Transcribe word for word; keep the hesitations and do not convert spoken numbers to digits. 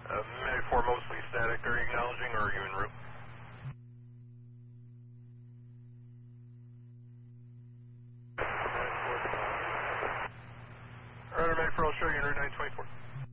Uh, Mag four mostly static. Are you acknowledging or are you en route? Alright, Mag four, I'll show you in Route nine twenty-four.